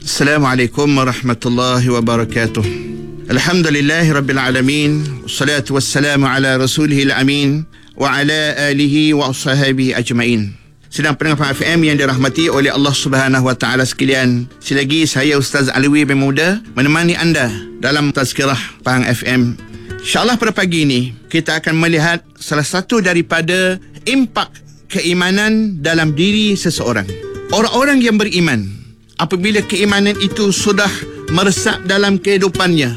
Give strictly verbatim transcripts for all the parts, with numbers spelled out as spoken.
Assalamualaikum warahmatullahi wabarakatuh. Alhamdulillahi rabbil alamin. Wassalatu wassalamu ala rasulihil amin wa ala alihi wa ashabihi ajmain. Sedang pendengar F M yang dirahmati oleh Allah Subhanahu wa taala sekalian, selagi saya Ustaz Alwi bin Muda menemani anda dalam tazkirah Pahang F M. InsyaAllah pada pagi ini kita akan melihat salah satu daripada impak keimanan dalam diri seseorang. Orang-orang yang beriman, apabila keimanan itu sudah meresap dalam kehidupannya,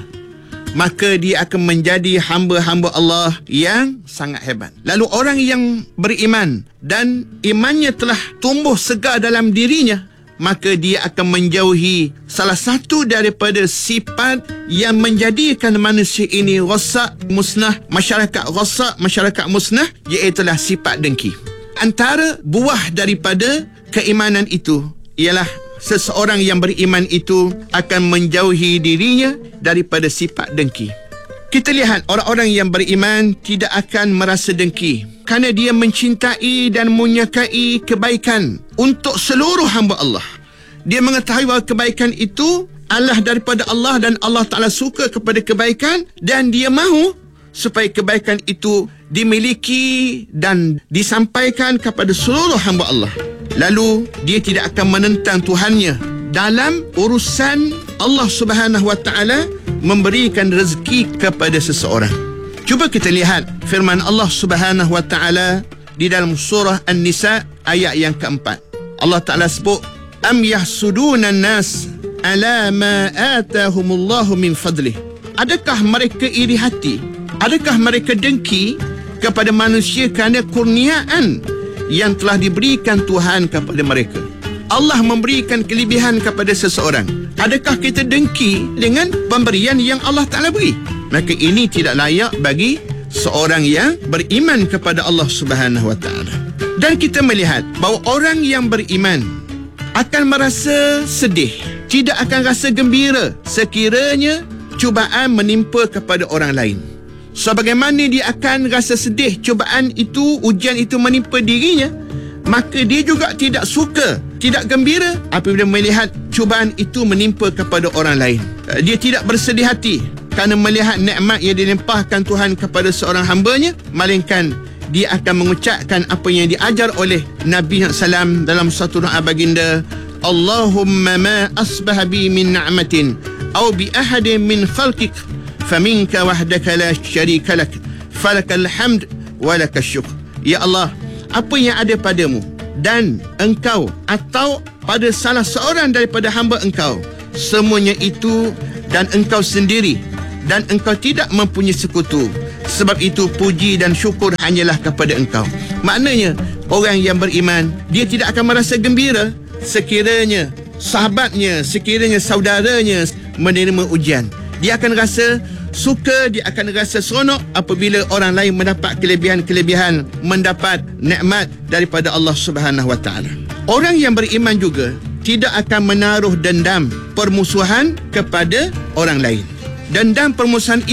maka dia akan menjadi hamba-hamba Allah yang sangat hebat. Lalu orang yang beriman dan imannya telah tumbuh segar dalam dirinya, maka dia akan menjauhi salah satu daripada sifat yang menjadikan manusia ini rosak, musnah, masyarakat rosak, masyarakat musnah, iaitulah sifat dengki. Antara buah daripada keimanan itu ialah seseorang yang beriman itu akan menjauhi dirinya daripada sifat dengki. Kita lihat orang-orang yang beriman tidak akan merasa dengki kerana dia mencintai dan menyukai kebaikan untuk seluruh hamba Allah. Dia mengetahui bahawa kebaikan itu adalah daripada Allah dan Allah Ta'ala suka kepada kebaikan, dan dia mahu supaya kebaikan itu dimiliki dan disampaikan kepada seluruh hamba Allah. Lalu dia tidak akan menentang Tuhannya dalam urusan Allah Subhanahu wa taala memberikan rezeki kepada seseorang. Cuba kita lihat firman Allah Subhanahu wa taala di dalam surah An-Nisa ayat yang keempat. Allah Taala sebut, am yahsuduna an-nas ala ma atahumullahu min fadlih. Adakah mereka iri hati? Adakah mereka dengki kepada manusia kerana kurniaan yang telah diberikan Tuhan kepada mereka? Allah memberikan kelebihan kepada seseorang. Adakah kita dengki dengan pemberian yang Allah Ta'ala beri? Maka ini tidak layak bagi seorang yang beriman kepada Allah Subhanahu wa taala. Dan kita melihat bahawa orang yang beriman akan merasa sedih, tidak akan rasa gembira sekiranya cubaan menimpa kepada orang lain. Sebagaimana dia akan rasa sedih cubaan itu, ujian itu menimpa dirinya, maka dia juga tidak suka, tidak gembira apabila melihat cubaan itu menimpa kepada orang lain. Dia tidak bersedih hati kerana melihat nikmat yang dilimpahkan Tuhan kepada seorang hambanya, melainkan dia akan mengucapkan apa yang diajar oleh Nabi sallallahu alaihi wasallam dalam satu doa baginda, Allahumma ma asbaha bi min na'matin aw bi ahadin min khalqik faminka wahdaka la syarika lak falakal hamd walakal syukr. Ya Allah, apa yang ada padamu dan engkau atau pada salah seorang daripada hamba engkau, semuanya itu dan engkau sendiri, dan engkau tidak mempunyai sekutu. Sebab itu puji dan syukur hanyalah kepada engkau. Maknanya orang yang beriman, dia tidak akan merasa gembira sekiranya sahabatnya, sekiranya saudaranya menerima ujian. Dia akan rasa suka, dia akan rasa seronok apabila orang lain mendapat kelebihan-kelebihan, mendapat nikmat daripada Allah Subhanahu wa taala. Orang yang beriman juga tidak akan menaruh dendam, permusuhan kepada orang lain. Dendam, permusuhan